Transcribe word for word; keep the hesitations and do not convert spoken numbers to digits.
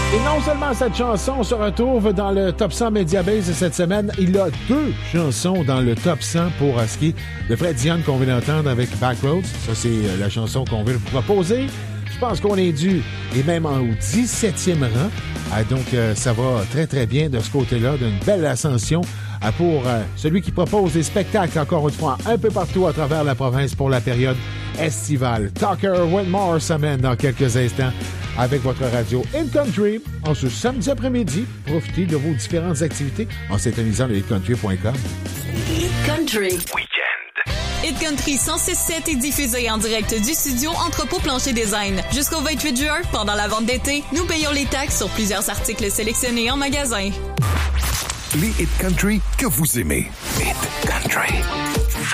Et non seulement cette chanson se retrouve dans le top cent Mediabase cette semaine, il y a deux chansons dans le top cent pour euh, ce qui est de Fred Dion qu'on vient d'entendre avec Backroads. Ça, c'est euh, la chanson qu'on veut vous proposer. Je pense qu'on est dû, et même au dix-septième rang. Ah, donc, euh, ça va très, très bien de ce côté-là, d'une belle ascension ah, pour euh, celui qui propose des spectacles, encore une fois, un peu partout à travers la province pour la période estivale. Tucker Whitmore s'amène dans quelques instants avec votre radio In Country en ce samedi après-midi. Profitez de vos différentes activités en s'intonisant le hit country point com. Hit Country Weekend. Hit Country cent six sept est diffusé en direct du studio Entrepôt Plancher Design. Jusqu'au vingt-huit juin, pendant la vente d'été, nous payons les taxes sur plusieurs articles sélectionnés en magasin. Les Hit Country que vous aimez. Hit